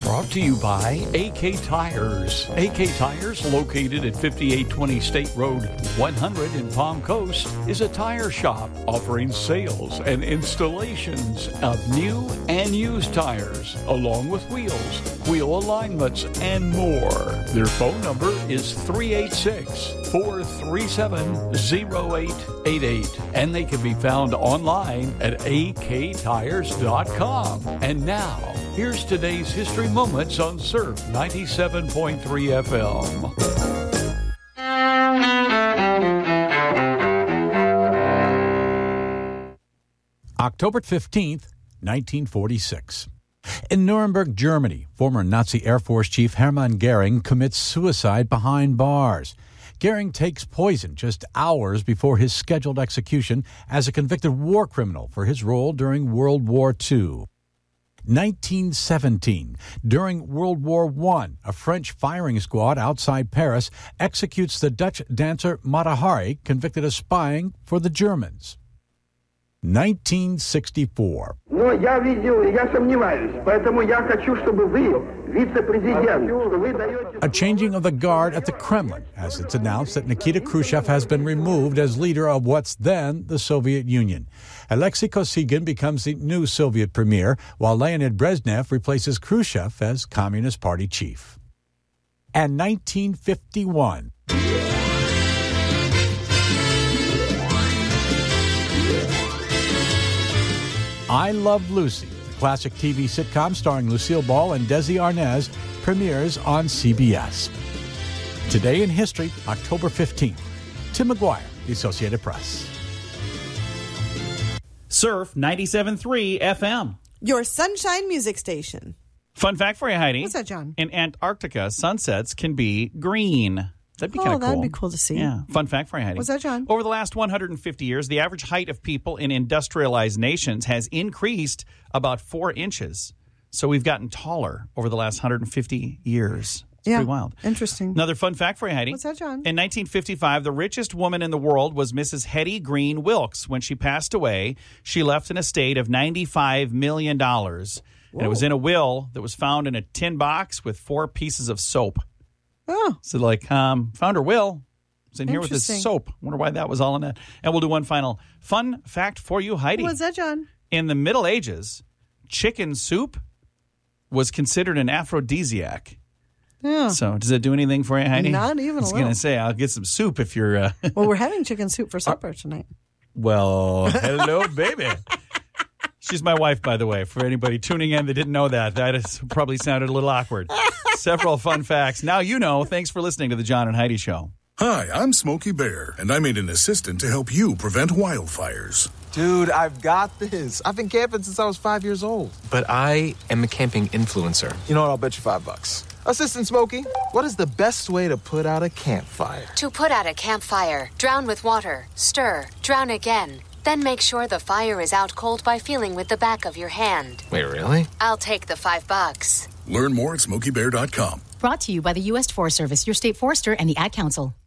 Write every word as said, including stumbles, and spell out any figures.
Brought to you by A K Tires. A K Tires, located at fifty-eight twenty State Road one hundred in Palm Coast, is a tire shop offering sales and installations of new and used tires, along with wheels, wheel alignments, and more. Their phone number is three eight six, four three seven, zero eight eight eight, and they can be found online at a k tires dot com. And now, here's today's History Moments on Surf ninety-seven point three F M. October fifteenth, nineteen forty-six. In Nuremberg, Germany, former Nazi Air Force Chief Hermann Goering commits suicide behind bars. Goering takes poison just hours before his scheduled execution as a convicted war criminal for his role during World War Two. nineteen seventeen. During World War One, a French firing squad outside Paris executes the Dutch dancer Mata Hari, convicted of spying for the Germans. nineteen sixty-four. Но я видел, я сомневаюсь, поэтому я хочу, чтобы вы, вице-президент, что вы даете... A changing of the guard at the Kremlin, as it's announced that Nikita Khrushchev has been removed as leader of what's then the Soviet Union. Alexei Kosygin becomes the new Soviet premier, while Leonid Brezhnev replaces Khrushchev as Communist Party chief. And nineteen fifty-one. I Love Lucy, the classic T V sitcom starring Lucille Ball and Desi Arnaz, premieres on C B S. Today in History, October fifteenth. Tim McGuire, The Associated Press. Surf ninety-seven point three F M. Your sunshine music station. Fun fact for you, Heidi. What's that, John? In Antarctica, sunsets can be green. That'd be oh, kind of cool. that'd be cool to see. Yeah. Fun fact for you, Heidi. What's that, John? Over the last one hundred fifty years, the average height of people in industrialized nations has increased about four inches. So we've gotten taller over the last one hundred fifty years. It's yeah. pretty wild. Interesting. Another fun fact for you, Heidi. What's that, John? In nineteen fifty-five, the richest woman in the world was Missus Hetty Green Wilkes. When she passed away, she left an estate of ninety-five million dollars. And it was in a will that was found in a tin box with four pieces of soap. Oh. So, like, um, found her will. It's in here with this soap. Wonder why that was all in that. And we'll do one final fun fact for you, Heidi. What's that, John? In the Middle Ages, chicken soup was considered an aphrodisiac. Yeah. So, does that do anything for you, Heidi? Not even a I was little. going to say, I'll get some soup if you're... Uh... Well, we're having chicken soup for supper tonight. Well, hello, baby. She's my wife, by the way, for anybody tuning in that didn't know that. That has probably sounded a little awkward. Several fun facts. Now you know. Thanks for listening to the John and Heidi Show. Hi, I'm Smokey Bear, and I made an assistant to help you prevent wildfires. Dude, I've got this. I've been camping since I was five years old. But I am a camping influencer. You know what? I'll bet you five bucks. Assistant Smokey, what is the best way to put out a campfire? To put out a campfire, drown with water, stir, drown again. Then make sure the fire is out cold by feeling with the back of your hand. Wait, really? I'll take the five bucks. Learn more at smokey bear dot com. Brought to you by the U S Forest Service, your state forester, and the Ad Council.